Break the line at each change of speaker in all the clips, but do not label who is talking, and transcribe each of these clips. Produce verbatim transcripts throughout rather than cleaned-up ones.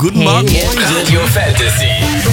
Guten Morgen.
Radio Fantasy.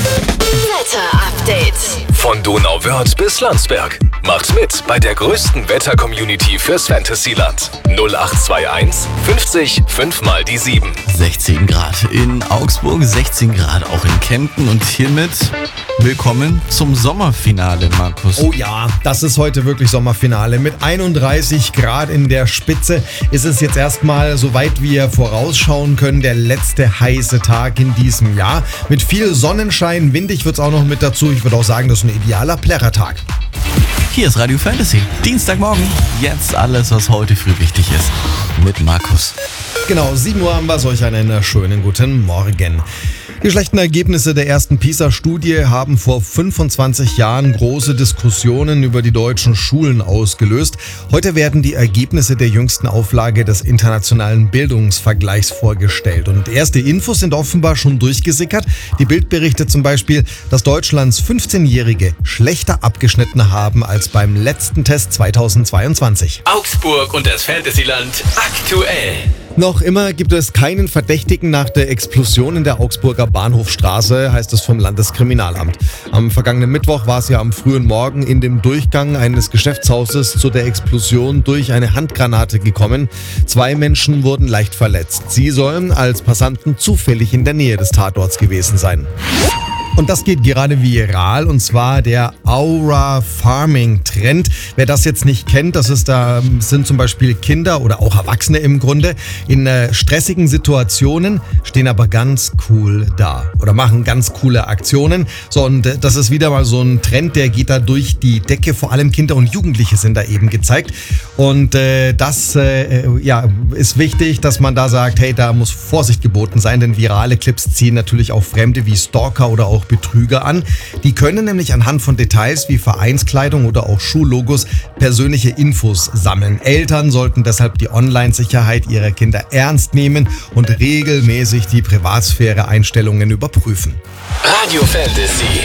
Wetter Update.
Von Donauwörth bis Landsberg. Macht mit bei der größten Wetter-Community fürs Fantasyland. null acht zwei eins fünfzig fünf mal die sieben.
sechzehn Grad in Augsburg, sechzehn Grad auch in Kempten und hiermit willkommen zum Sommerfinale, Markus.
Oh ja, das ist heute wirklich Sommerfinale. Mit einunddreißig Grad in der Spitze ist es jetzt erstmal, soweit wir vorausschauen können, der letzte heiße Tag in diesem Jahr. Mit viel Sonnenschein, windig wird es auch noch mit dazu. Ich würde auch sagen, das ist ein idealer Plärrertag.
Hier ist Radio Fantasy. Dienstagmorgen. Jetzt alles, was heute früh wichtig ist. Mit Markus.
Genau, sieben Uhr haben wir euch einen schönen guten Morgen. Die schlechten Ergebnisse der ersten PISA-Studie haben vor fünfundzwanzig Jahren große Diskussionen über die deutschen Schulen ausgelöst. Heute werden die Ergebnisse der jüngsten Auflage des internationalen Bildungsvergleichs vorgestellt. Und erste Infos sind offenbar schon durchgesickert. Die Bild berichtet zum Beispiel, dass Deutschlands fünfzehnjährige schlechter abgeschnitten haben als beim letzten Test zweitausendzweiundzwanzig.
Augsburg und das Fantasyland aktuell.
Noch immer gibt es keinen Verdächtigen nach der Explosion in der Augsburger Bahnhofstraße, heißt es vom Landeskriminalamt. Am vergangenen Mittwoch war es ja am frühen Morgen in dem Durchgang eines Geschäftshauses zu der Explosion durch eine Handgranate gekommen. Zwei Menschen wurden leicht verletzt. Sie sollen als Passanten zufällig in der Nähe des Tatorts gewesen sein. Und das geht gerade viral, und zwar der Aura Farming Trend. Wer das jetzt nicht kennt, das ist da sind zum Beispiel Kinder oder auch Erwachsene im Grunde in äh, stressigen Situationen, stehen aber ganz cool da oder machen ganz coole Aktionen. So, und äh, das ist wieder mal so ein Trend, der geht da durch die Decke. Vor allem Kinder und Jugendliche sind da eben gezeigt. Und äh, das äh, ja, ist wichtig, dass man da sagt, hey, da muss Vorsicht geboten sein, denn virale Clips ziehen natürlich auch Fremde wie Stalker oder auch Betrüger an. Die können nämlich anhand von Details wie Vereinskleidung oder auch Schullogos persönliche Infos sammeln. Eltern sollten deshalb die Online-Sicherheit ihrer Kinder ernst nehmen und regelmäßig die Privatsphäre-Einstellungen überprüfen.
Radio Fantasy.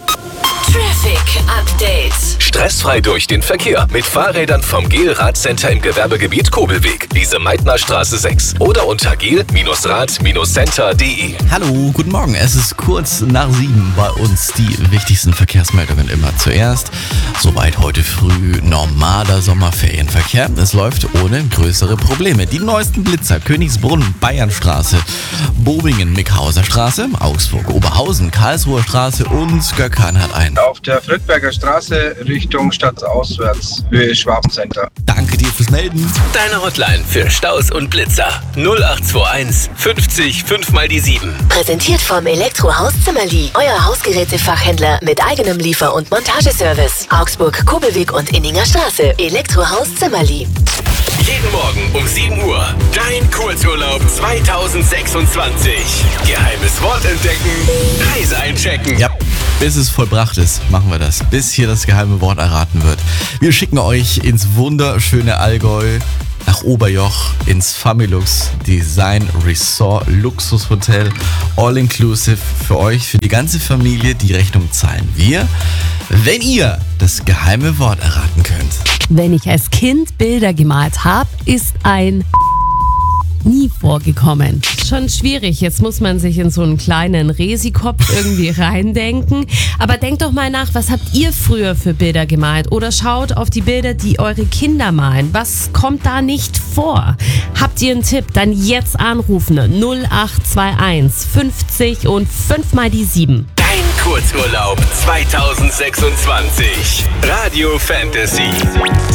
Traffic Update.
Stressfrei durch den Verkehr mit Fahrrädern vom Gel-Rad-Center im Gewerbegebiet Kobelweg, Lise-Meitner-Straße sechs oder unter gel Rad Center punkt de.
Hallo, guten Morgen. Es ist kurz nach sieben. Bei uns die wichtigsten Verkehrsmeldungen immer zuerst. Soweit heute früh normaler Sommerferienverkehr. Es läuft ohne größere Probleme. Die neuesten Blitzer: Königsbrunn, Bayernstraße, Bobingen, Mickhauser Straße, Augsburg, Oberhausen, Karlsruher Straße und Göckern hat ein.
Auf der Friedberger Straße Richtung stadtauswärts, Höhe Schwabencenter.
Danke dir fürs Melden.
Deine Hotline für Staus und Blitzer null acht zwei eins fünfzig fünf mal die sieben.
Präsentiert vom Elektrohaus Zimmerli. Euer Hausgerätefachhändler mit eigenem Liefer- und Montageservice. Augsburg, Kobelweg und Inninger Straße. Elektrohaus Zimmerli.
Jeden Morgen um sieben Uhr. Dein Kurzurlaub zweitausendsechsundzwanzig. Geheimes Wort entdecken. Reise einchecken.
Ja, bis es vollbracht ist, machen wir das. Bis hier das geheime Wort erraten wird. Wir schicken euch ins wunderschöne Allgäu, nach Oberjoch, ins Familux Design Resort Luxushotel. All inclusive für euch, für die ganze Familie. Die Rechnung zahlen wir, wenn ihr das geheime Wort erraten könnt.
Wenn ich als Kind Bilder gemalt habe, ist ein nie vorgekommen. Schon schwierig, jetzt muss man sich in so einen kleinen Resikopf irgendwie reindenken. Aber denkt doch mal nach, was habt ihr früher für Bilder gemalt? Oder schaut auf die Bilder, die eure Kinder malen. Was kommt da nicht vor? Habt ihr einen Tipp? Dann jetzt anrufen. null acht zwei eins fünfzig und fünf mal die sieben.
Dein Kurzurlaub zweitausendsechsundzwanzig. Radio Fantasy.